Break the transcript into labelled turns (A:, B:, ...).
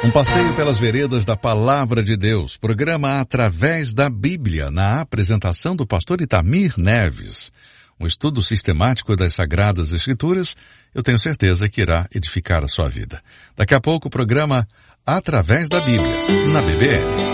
A: Um passeio pelas veredas da Palavra de Deus, programa Através da Bíblia, na apresentação do pastor Itamir Neves. Um estudo sistemático das Sagradas Escrituras, eu tenho certeza que irá edificar a sua vida. Daqui a pouco o programa Através da Bíblia, na BBN.